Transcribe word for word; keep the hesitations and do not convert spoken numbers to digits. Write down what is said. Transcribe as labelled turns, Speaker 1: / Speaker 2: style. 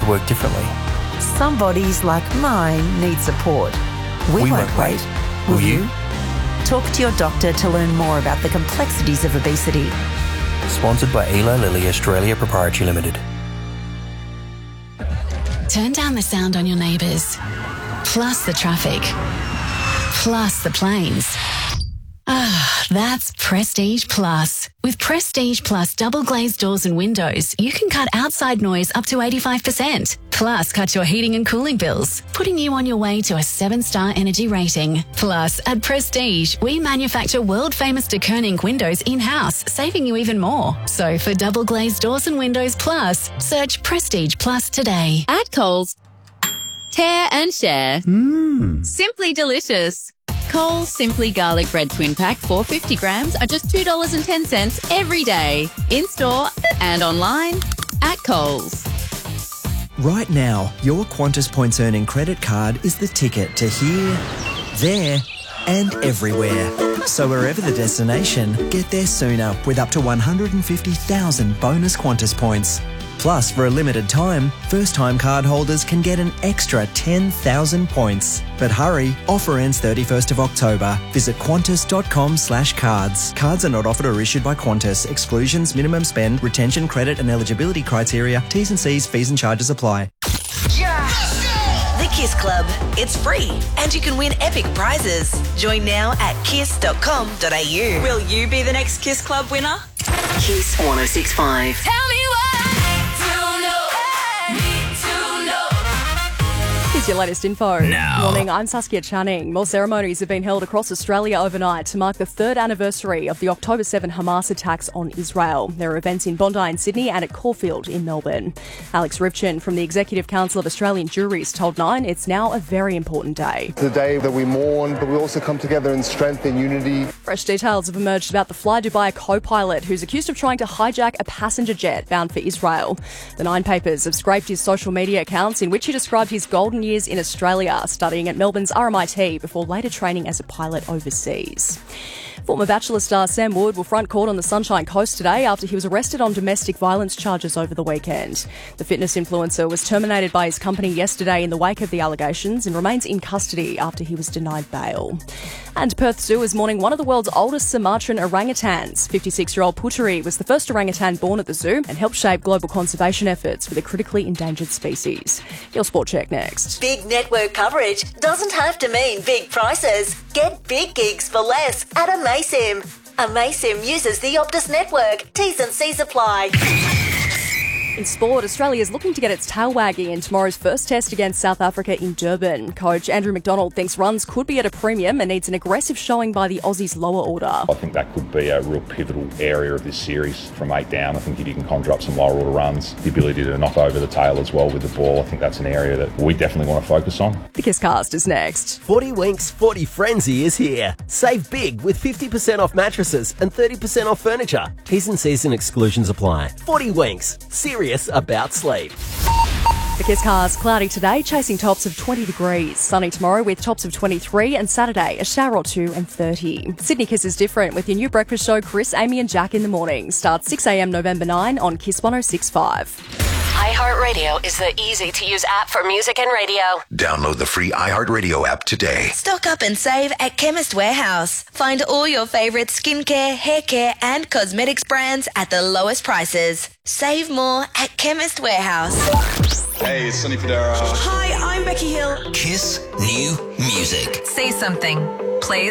Speaker 1: to work differently.
Speaker 2: Some bodies, like mine, need support. We,
Speaker 1: We
Speaker 2: won't
Speaker 1: won't
Speaker 2: wait.
Speaker 1: wait.
Speaker 2: Will
Speaker 1: Will
Speaker 2: you?
Speaker 1: you?
Speaker 2: Talk to your doctor to learn more about the complexities of obesity.
Speaker 1: Sponsored by Eli Lilly Australia Proprietary Limited.
Speaker 3: Turn down the sound on your neighbours, plus the traffic, plus the planes. Ah, that's Prestige Plus. With Prestige Plus double glazed doors and windows, you can cut outside noise up to eighty-five percent. Plus, cut your heating and cooling bills, putting you on your way to a seven-star energy rating. Plus, at Prestige, we manufacture world-famous de Koning windows in-house, saving you even more. So, for double glazed doors and windows plus, search Prestige Plus today.
Speaker 4: At Coles, tear and share.
Speaker 5: Mmm.
Speaker 4: Simply delicious. Coles Simply Garlic Bread Twin Pack four hundred fifty grams are just two dollars and ten cents every day. In-store and online at Coles.
Speaker 6: Right now, your Qantas Points Earning credit card is the ticket to here, there and everywhere. So wherever the destination, get there sooner with up to one hundred fifty thousand bonus Qantas points. Plus, for a limited time, first-time card holders can get an extra ten thousand points. But hurry, offer ends thirty-first of October. Visit qantas.com slash cards. Cards are not offered or issued by Qantas. Exclusions, minimum spend, retention, credit and eligibility criteria, T's and C's, fees and charges apply.
Speaker 2: The Kiss Club. It's free and you can win epic prizes. Join now at kiss dot com dot a u.
Speaker 7: Will you be the next Kiss Club winner?
Speaker 2: Kiss one oh six point five.
Speaker 7: Tell me why.
Speaker 8: Here's your latest info.
Speaker 5: Now.
Speaker 8: Morning, I'm Saskia Channing. More ceremonies have been held across Australia overnight to mark the third anniversary of the October seventh Hamas attacks on Israel. There are events in Bondi in Sydney and at Caulfield in Melbourne. Alex Rivchin from the Executive Council of Australian Juries told Nine it's now a very important day.
Speaker 9: The day that we mourn, but we also come together in strength and unity.
Speaker 8: Fresh details have emerged about the Fly Dubai co-pilot who's accused of trying to hijack a passenger jet bound for Israel. The Nine papers have scraped his social media accounts in which he described his golden years in Australia, studying at Melbourne's R M I T before later training as a pilot overseas. Former Bachelor star Sam Wood will front court on the Sunshine Coast today after he was arrested on domestic violence charges over the weekend. The fitness influencer was terminated by his company yesterday in the wake of the allegations and remains in custody after he was denied bail. And Perth Zoo is mourning one of the world's oldest Sumatran orangutans. fifty-six-year-old Puteri was the first orangutan born at the zoo and helped shape global conservation efforts for the critically endangered species. Your Sport Check next.
Speaker 2: Big network coverage doesn't have to mean big prices. Get big gigs for less at Amaysim. Amaysim uses the Optus network. T's and C's apply.
Speaker 8: In sport, Australia is looking to get its tail wagging in tomorrow's first test against South Africa in Durban. Coach Andrew McDonald thinks runs could be at a premium and needs an aggressive showing by the Aussies' lower order.
Speaker 10: I think that could be a real pivotal area of this series from eight down. I think if you can conjure up some lower order runs, the ability to knock over the tail as well with the ball, I think that's an area that we definitely want to focus on.
Speaker 8: The Kisscast is next.
Speaker 5: forty Winks forty Frenzy is here. Save big with fifty percent off mattresses and thirty percent off furniture. T's and C's and exclusions apply. forty Winks. Serious about sleep.
Speaker 8: The Kisscast, cloudy today, chasing tops of twenty degrees. Sunny tomorrow with tops of twenty-three, and Saturday a shower or two and thirty. Sydney Kiss is different with your new breakfast show, Chris, Amy and Jack in the morning. Starts six a.m. November ninth on Kiss one oh six point five.
Speaker 11: iHeartRadio is the easy-to-use app for music and radio.
Speaker 12: Download the free iHeartRadio app today.
Speaker 2: Stock up and save at Chemist Warehouse. Find all your favourite skincare, hair care and cosmetics brands at the lowest prices. Save more at Chemist Warehouse.
Speaker 13: Hey, it's Sonny Fodera.
Speaker 7: Hi, I'm Becky Hill.
Speaker 12: Kiss New Music.
Speaker 7: Say something.